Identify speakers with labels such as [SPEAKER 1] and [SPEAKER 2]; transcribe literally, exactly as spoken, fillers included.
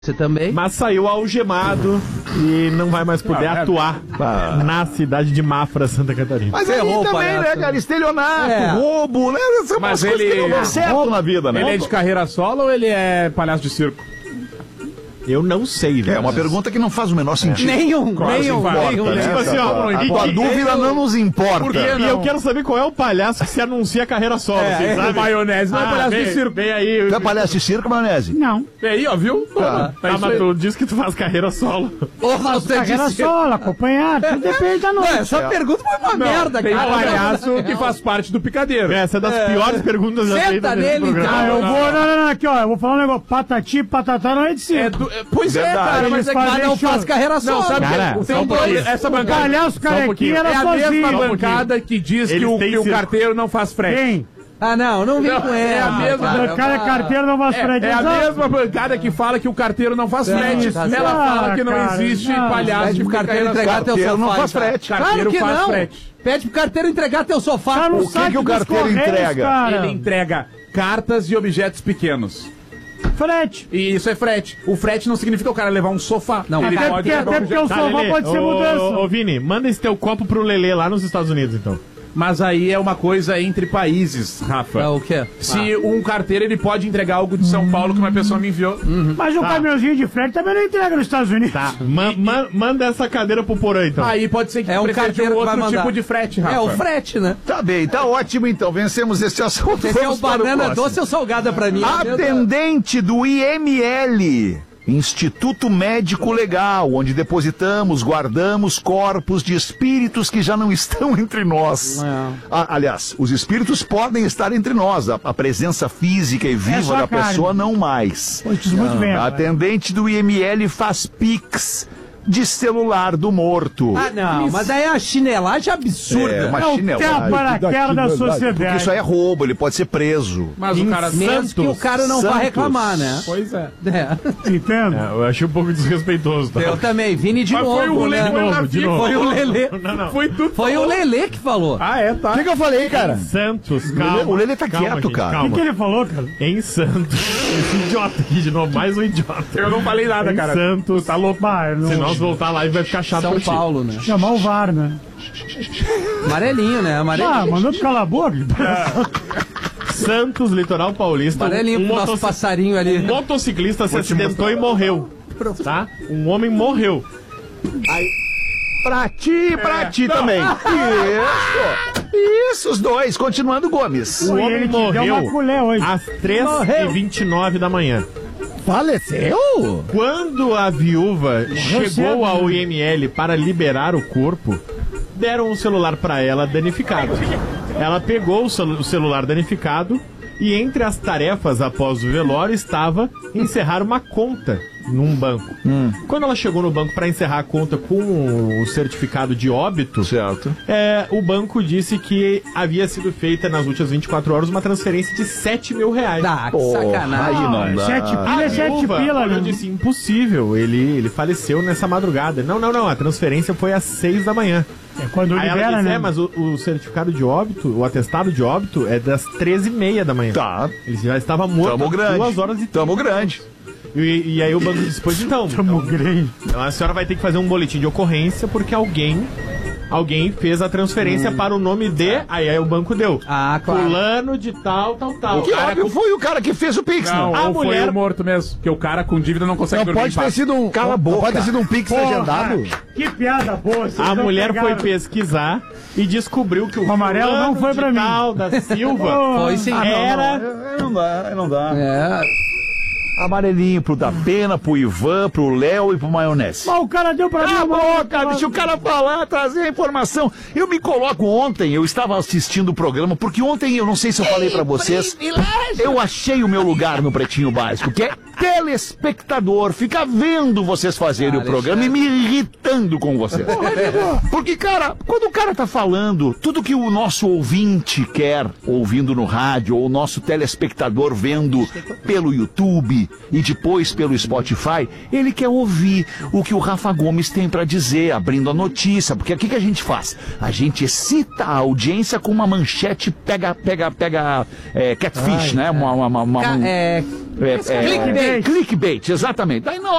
[SPEAKER 1] Você também.
[SPEAKER 2] Mas saiu algemado e não vai mais poder ah, atuar é... na cidade de Mafra, Santa Catarina.
[SPEAKER 3] Mas aí também, palhaço, né, cara? Estelionato, é. roubo, né? São
[SPEAKER 4] Mas
[SPEAKER 3] ele
[SPEAKER 4] que não dão
[SPEAKER 3] certo roubo. Na vida, né?
[SPEAKER 4] Ele é de carreira solo ou ele é palhaço de circo?
[SPEAKER 2] Eu não sei, velho.
[SPEAKER 3] É uma pergunta que não faz o menor sentido.
[SPEAKER 1] É. Nenhum,
[SPEAKER 3] Quase
[SPEAKER 1] nenhum,
[SPEAKER 3] importa,
[SPEAKER 1] nenhum.
[SPEAKER 3] Né?
[SPEAKER 2] Tipo assim, ó,
[SPEAKER 3] a tua dúvida não nos importa.
[SPEAKER 2] Porque e eu quero saber qual é o palhaço que se anuncia a carreira solo, é, vocês sabem?
[SPEAKER 4] Maionese não é
[SPEAKER 2] ah,
[SPEAKER 4] palhaço
[SPEAKER 2] vem,
[SPEAKER 4] de circo.
[SPEAKER 2] Vem aí.
[SPEAKER 3] Tu é palhaço de circo, Maionese?
[SPEAKER 5] Não.
[SPEAKER 4] Vem aí, ó, viu?
[SPEAKER 2] Tá, tá, mas tu diz que tu faz carreira solo.
[SPEAKER 5] Ô, você carreira disse... solo, acompanhado, tudo depende da noite.
[SPEAKER 1] Essa é. pergunta foi uma não, merda,
[SPEAKER 4] tem
[SPEAKER 1] cara.
[SPEAKER 4] Tem um palhaço que faz parte do picadeiro.
[SPEAKER 2] Essa é das é. piores perguntas já feitas nesse programa.
[SPEAKER 5] Ah, eu vou, não, não, não, aqui, ó, eu vou falar um negócio, patati, patatá não é de circo.
[SPEAKER 4] É, pois é, cara, mas é que não faz carreira solo. Não, sabe
[SPEAKER 2] cara,
[SPEAKER 4] que tem dois, essa bancada.
[SPEAKER 5] O palhaço carequinha era
[SPEAKER 4] é a
[SPEAKER 5] sozinho.
[SPEAKER 4] mesma bancada que diz que o, que o carteiro não faz frete.
[SPEAKER 5] Quem?
[SPEAKER 1] Ah, não, não vem com ela.
[SPEAKER 4] É a mesma
[SPEAKER 5] bancada carteiro não faz frete.
[SPEAKER 4] É a mesma bancada que fala que o carteiro não faz frete. Ela fala que não existe palhaço
[SPEAKER 1] de carteiro entregar teu sofá.
[SPEAKER 3] Não faz frete.
[SPEAKER 1] Carteiro faz frete. Pede pro carteiro entregar teu sofá.
[SPEAKER 3] O que que o carteiro entrega?
[SPEAKER 4] Ele entrega cartas e objetos pequenos.
[SPEAKER 5] Frete.
[SPEAKER 4] E isso é frete. O frete não significa o cara levar um sofá.
[SPEAKER 5] Não, ele
[SPEAKER 4] até
[SPEAKER 5] pode porque, até porque o sofá tá, pode ser
[SPEAKER 2] ô,
[SPEAKER 5] mudança.
[SPEAKER 2] Ô, ô, Vini, manda esse teu copo pro Lelê lá nos Estados Unidos, então.
[SPEAKER 4] Mas aí é uma coisa entre países, Rafa.
[SPEAKER 1] É o quê?
[SPEAKER 4] Se ah. um carteiro ele pode entregar algo de São Paulo que uma pessoa me enviou.
[SPEAKER 5] Uhum. Mas um tá. caminhãozinho de frete também não entrega nos Estados Unidos.
[SPEAKER 2] Tá. Ma ma manda essa cadeira pro Porã, então.
[SPEAKER 4] Aí pode ser que
[SPEAKER 1] é um carteiro
[SPEAKER 4] um outro
[SPEAKER 1] vai
[SPEAKER 4] tipo de frete, Rafa.
[SPEAKER 1] É o frete, né?
[SPEAKER 3] Tá bem, tá ótimo então. Vencemos esse assunto.
[SPEAKER 1] Esse é o banana doce ou salgada pra mim?
[SPEAKER 3] Atendente do I M L. Instituto Médico Legal, onde depositamos, guardamos corpos de espíritos que já não estão entre nós.
[SPEAKER 1] É.
[SPEAKER 3] Ah, aliás, os espíritos podem estar entre nós, a, a presença física e viva da carne. Pessoa não mais.
[SPEAKER 5] Pois, muito bem,
[SPEAKER 3] a atendente do I M L faz pix de celular do morto.
[SPEAKER 1] Ah, não, isso. Mas aí é uma chinelagem absurda.
[SPEAKER 3] É, uma
[SPEAKER 5] é
[SPEAKER 3] chinelagem.
[SPEAKER 5] Para a cara da sociedade.
[SPEAKER 3] Porque isso aí é roubo, ele pode ser preso.
[SPEAKER 4] Mas o cara
[SPEAKER 1] Menos que o cara não
[SPEAKER 3] Santos.
[SPEAKER 1] vai reclamar, né?
[SPEAKER 4] Pois é.
[SPEAKER 1] é.
[SPEAKER 5] Entendo.
[SPEAKER 2] É, eu achei um pouco desrespeitoso. Tá?
[SPEAKER 1] Eu também, Vini de
[SPEAKER 4] mas
[SPEAKER 1] novo.
[SPEAKER 4] Foi o Lelê,
[SPEAKER 1] né?
[SPEAKER 2] de novo, de novo.
[SPEAKER 1] Foi o Lelê.
[SPEAKER 2] Não, não.
[SPEAKER 4] Foi tudo.
[SPEAKER 1] Foi o Lelê que falou.
[SPEAKER 4] Ah, é, tá.
[SPEAKER 3] O que, que eu falei, cara?
[SPEAKER 2] Santos, calma.
[SPEAKER 3] O Lelê tá
[SPEAKER 2] calma,
[SPEAKER 3] quieto,
[SPEAKER 2] gente,
[SPEAKER 3] cara.
[SPEAKER 2] Calma.
[SPEAKER 5] O que, que ele falou, cara?
[SPEAKER 2] Em Santos. Esse idiota aqui de novo, mais um idiota.
[SPEAKER 4] Eu não falei nada,
[SPEAKER 2] em
[SPEAKER 4] cara.
[SPEAKER 2] Santos.
[SPEAKER 4] Tá louco.
[SPEAKER 5] Bah, não...
[SPEAKER 2] Se nós voltar lá, vai ficar chato.
[SPEAKER 1] São Paulo, né?
[SPEAKER 5] Chamar o V A R, né?
[SPEAKER 1] Amarelinho, né? Amarelinho.
[SPEAKER 5] Ah, mandou tu calar a boca.
[SPEAKER 2] Santos, litoral paulista.
[SPEAKER 1] Amarelinho
[SPEAKER 2] um
[SPEAKER 1] pro nosso
[SPEAKER 2] motoci...
[SPEAKER 1] passarinho ali.
[SPEAKER 2] Um motociclista se acidentou e morreu. Tá? Um homem morreu.
[SPEAKER 3] Aí... Pra ti, pra é. ti não. também. Isso. Isso, os dois. Continuando, Gomes.
[SPEAKER 2] O homem morreu
[SPEAKER 5] hoje.
[SPEAKER 2] às três e vinte e nove da manhã.
[SPEAKER 3] Faleceu?
[SPEAKER 2] Quando a viúva
[SPEAKER 5] Morreu
[SPEAKER 2] chegou
[SPEAKER 5] cedo,
[SPEAKER 2] ao
[SPEAKER 5] né?
[SPEAKER 2] I M L para liberar o corpo, deram um celular para ela danificado. Ela pegou o, cel o celular danificado e entre as tarefas após o velório estava encerrar uma conta num banco. Hum. Quando ela chegou no banco para encerrar a conta com o certificado de óbito,
[SPEAKER 3] certo.
[SPEAKER 2] É, o banco disse que havia sido feita nas últimas vinte e quatro horas uma transferência de sete mil reais.
[SPEAKER 1] Ah, que
[SPEAKER 3] Porra,
[SPEAKER 1] sacanagem.
[SPEAKER 3] aí não dá.
[SPEAKER 5] Sete pila é sete pila, né?
[SPEAKER 2] Eu disse, impossível, ele, ele faleceu nessa madrugada. Não, não, não, a transferência foi às seis da manhã.
[SPEAKER 5] É quando
[SPEAKER 2] Aí
[SPEAKER 5] libera,
[SPEAKER 2] ela disse,
[SPEAKER 5] né?
[SPEAKER 2] é, mas o, o certificado de óbito, o atestado de óbito é das treze e meia da manhã.
[SPEAKER 3] Tá.
[SPEAKER 2] Ele já estava morto
[SPEAKER 3] Tamo grande.
[SPEAKER 2] duas horas e
[SPEAKER 3] Tamo grande.
[SPEAKER 2] E, e aí o banco disse, pois então,
[SPEAKER 5] Tamo
[SPEAKER 2] então,
[SPEAKER 5] grande.
[SPEAKER 2] então a senhora vai ter que fazer um boletim de ocorrência porque alguém... Alguém fez a transferência hum. para o nome de... Aí, aí o banco deu.
[SPEAKER 1] Ah, claro.
[SPEAKER 2] Fulano de tal, tal, tal.
[SPEAKER 3] O que óbvio com... foi o cara que fez o Pix,
[SPEAKER 4] não.
[SPEAKER 3] não.
[SPEAKER 4] A mulher... foi o morto mesmo. Porque o cara com dívida não consegue
[SPEAKER 3] não,
[SPEAKER 4] dormir
[SPEAKER 3] pode ter sido um... Cala a boca. Pode ter sido um Pix
[SPEAKER 5] Porra,
[SPEAKER 3] agendado.
[SPEAKER 5] Que piada boa.
[SPEAKER 2] A mulher foi pesquisar e descobriu que o,
[SPEAKER 5] o amarelo não foi pra mim.
[SPEAKER 2] Tal da Silva
[SPEAKER 1] foi sim.
[SPEAKER 2] Era...
[SPEAKER 3] Não, não dá, não dá.
[SPEAKER 1] É...
[SPEAKER 3] Amarelinho pro da Pena, pro Ivan, pro Léo e pro Maionese.
[SPEAKER 5] Mas o cara deu pra mim.
[SPEAKER 3] Cala a boca, deixa o cara falar, trazer a informação. Eu me coloco ontem, eu estava assistindo o programa, porque ontem, eu não sei se eu falei pra vocês, eu achei o meu lugar no Pretinho Básico, que é telespectador, ficar vendo vocês fazerem ah, o programa e me irritando com vocês. Porque, cara, quando o cara tá falando, tudo que o nosso ouvinte quer, ouvindo no rádio, ou o nosso telespectador vendo pelo YouTube e depois pelo Spotify, ele quer ouvir o que o Rafa Gomes tem pra dizer, abrindo a notícia, porque aqui que a gente faz? A gente excita a audiência com uma manchete pega, pega, pega, é, catfish, Ai, né? Uma, uma, uma, uma,
[SPEAKER 1] Ca é...
[SPEAKER 3] É, é,
[SPEAKER 1] Clickbait.
[SPEAKER 3] Clickbait, exatamente. Aí na